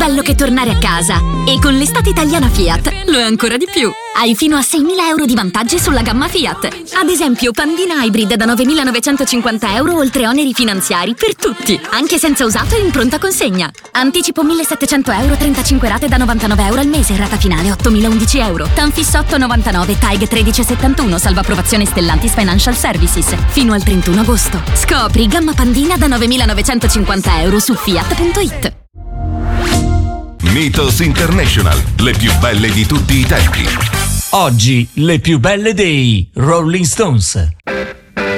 bello che tornare a casa. E con l'estate italiana Fiat lo è ancora di più. Hai fino a 6.000 euro di vantaggi sulla gamma Fiat. Ad esempio, Pandina Hybrid da 9.950 euro oltre oneri finanziari per tutti, anche senza usato e in pronta consegna. Anticipo 1.700 euro, 35 rate da 99 euro al mese, rata finale 8.011 euro. Tanfis 8,99, TAG 13,71, salvo approvazione Stellantis Financial Services. Fino al 31 agosto. Scopri gamma Pandina da 9.950 euro su Fiat.it. Mythos International, le più belle di tutti i tempi. Oggi le più belle dei Rolling Stones.